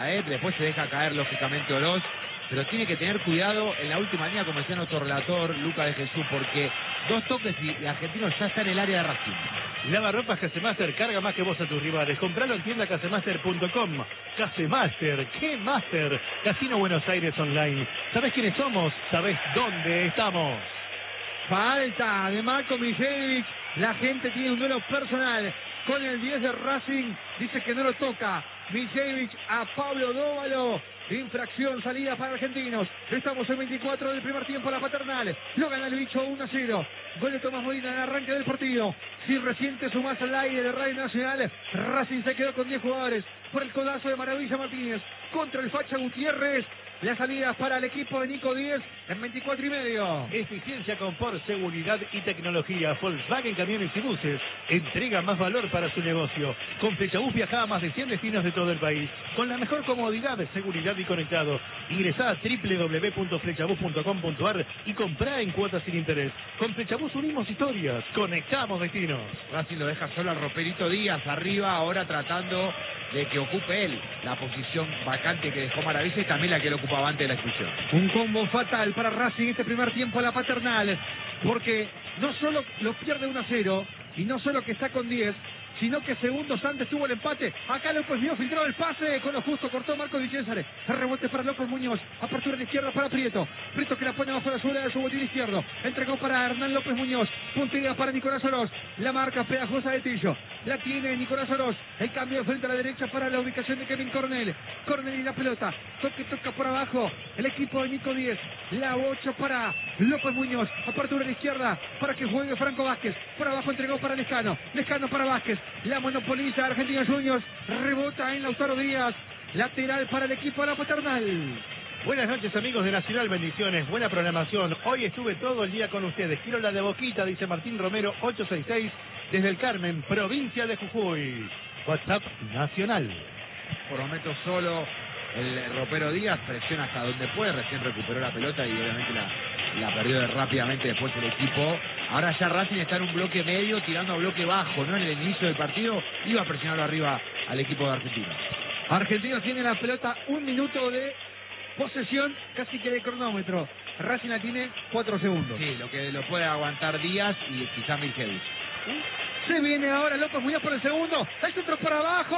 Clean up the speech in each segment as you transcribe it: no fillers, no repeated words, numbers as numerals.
Después se deja caer lógicamente Oroz, pero tiene que tener cuidado en la última línea, como decía nuestro relator Lucas de Jesús, porque 2 toques y Argentinos ya está en el área de Racing. Lavarropas Casemaster, carga más que vos a tus rivales. Compralo en tienda casemaster.com. Casemaster, ¿qué Master? Casino Buenos Aires Online. ¿Sabés quiénes somos? ¿Sabés dónde estamos? Falta de Marco Mijevic. La gente tiene un duelo personal con el 10 de Racing. Dice que no lo toca Mijevic a Pablo Dóvalo. Infracción, salida para Argentinos. Estamos en 24 del primer tiempo, la Paternal. Lo gana el bicho 1-0. Gol de Tomás Molina en el arranque del partido. Si reciente sumás al aire de Radio Nacional, Racing se quedó con 10 jugadores. Por el codazo de Maravilla Martínez contra el Facha Gutiérrez. Las salidas para el equipo de Nico 10 en 24 y medio. Eficiencia, confort, seguridad y tecnología. Volkswagen Camiones y Buses entrega más valor para su negocio. Con Flechabús viaja a más de 100 destinos de todo el país. Con la mejor comodidad, seguridad y conectado. Ingresá a www.flechabús.com.ar y comprá en cuotas sin interés. Con Flechabús unimos historias, conectamos destinos. Racing lo deja solo al Roperito Díaz arriba, ahora tratando de que ocupe él la posición vacante que dejó Maravilla y también la que él ocupaba antes de la expulsión. Un combo fatal para Racing este primer tiempo a la Paternal, porque no solo lo pierde 1-0 y no solo que está con 10, sino que segundos antes tuvo el empate. Acá López vio filtrado el pase, con lo justo cortó Marco Di Césare. El rebote para López Muñoz, apertura en la izquierda para Prieto. Prieto que la pone bajo la suela de su botín izquierdo. Entregó para Hernán López Muñoz, puntería para Nicolás Oroz. La marca pegajosa de Tillo, la tiene Nicolás Oroz. El cambio de frente a la derecha para la ubicación de Kevin Cornell. Cornell y la pelota, toca por abajo el equipo de Nico 10. La 8 para López Muñoz, apertura en la izquierda para que juegue Franco Vázquez. Por abajo entregó para Lescano, Lescano para Vázquez. La monopoliza Argentinos Juniors, rebota en Lautaro Díaz, lateral para el equipo de la Paternal. Buenas noches, amigos de Nacional, bendiciones, buena programación. Hoy estuve todo el día con ustedes. Quiero la de Boquita, dice Martín Romero 866, desde el Carmen, provincia de Jujuy. WhatsApp Nacional. Por momento solo el Ropero Díaz, presiona hasta donde puede, recién recuperó la pelota y obviamente la perdió rápidamente después el equipo. Ahora ya Racing está en un bloque medio, tirando a bloque bajo, ¿no? En el inicio del partido iba a presionarlo arriba al equipo de Argentinos. Argentinos tiene la pelota, 1 minuto de posesión, casi que de cronómetro. Racing la tiene 4 segundos. Sí, lo que lo puede aguantar Díaz y quizá Mijevic. Se viene ahora López Muñoz por el segundo. El centro para abajo.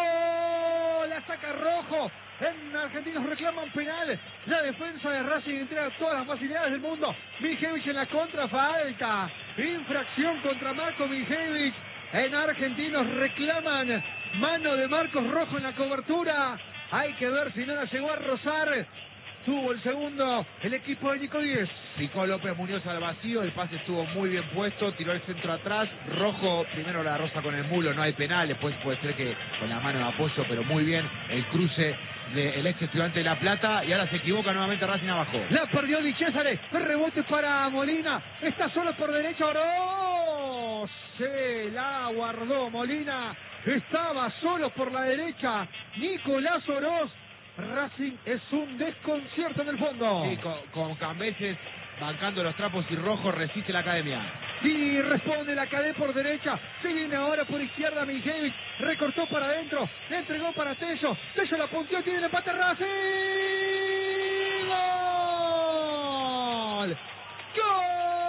La saca Rojo. En Argentinos reclaman penal. La defensa de Racing entrega todas las facilidades del mundo. Mijevic en la contra, falta. Infracción contra Marco Mijevic. En Argentinos reclaman mano de Marcos Rojo en la cobertura. Hay que ver si no la llegó a rozar. Tuvo el segundo el equipo de Nico 10. Picó López Muñoz al vacío, el pase estuvo muy bien puesto, tiró el centro atrás. Rojo primero la roza con el mulo, no hay penal, después puede ser que con la mano de apoyo, pero muy bien el cruce del ex Estudiante de La Plata. Y ahora se equivoca nuevamente Racing abajo. La perdió Di Césare, el rebote para Molina, está solo por derecha Oroz. Se la guardó Molina, estaba solo por la derecha Nicolás Oroz. Racing es un desconcierto en el fondo. Sí, con Cambeses bancando los trapos y Rojo resiste la Academia. Y responde la Academia por derecha. Se viene ahora por izquierda Mijevic. Recortó para adentro. Le entregó para Tello. Tello la punteó. Tiene el empate Racing. ¡Gol! ¡Gol!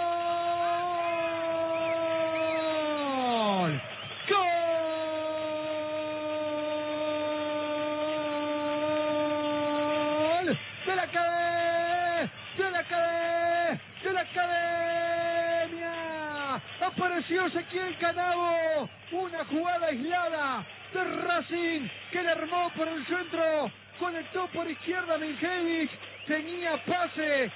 De la Academia apareció Ezequiel Canavo, una jugada aislada de Racing que le armó por el centro, conectó por izquierda Mijevic, tenía pase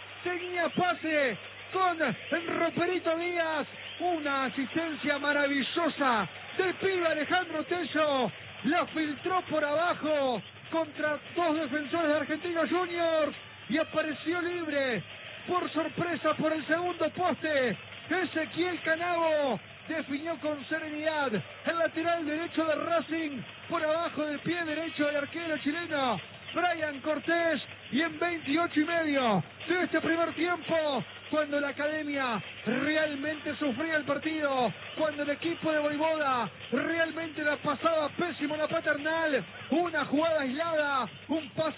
con el Roperito Díaz, una asistencia maravillosa del pibe Alejandro Tello, la filtró por abajo contra 2 defensores de Argentinos Juniors y apareció libre por sorpresa por el segundo poste. Ezequiel Canavo definió con serenidad el lateral derecho de Racing por abajo del pie derecho del arquero chileno Brian Cortés. Y en 28 y medio de este primer tiempo, cuando la Academia realmente sufría el partido, cuando el equipo de Voivoda realmente la pasaba pésimo en la Paternal, una jugada aislada, un pase